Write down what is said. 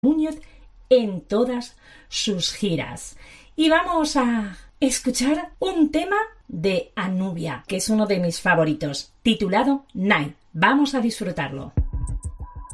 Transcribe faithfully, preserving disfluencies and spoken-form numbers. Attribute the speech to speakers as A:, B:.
A: Muñoz en todas sus giras. Y vamos a escuchar un tema de Anubia, que es uno de mis favoritos, titulado Night. Vamos a disfrutarlo.